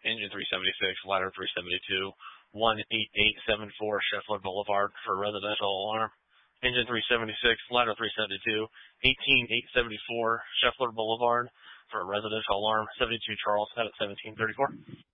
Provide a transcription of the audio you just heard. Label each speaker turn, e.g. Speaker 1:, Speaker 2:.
Speaker 1: Engine 376, ladder 372, 18874 Scheffler Boulevard for a residential alarm. Engine 376, ladder 372, 18874 Scheffler Boulevard for a residential alarm. 72 Charles at 1734.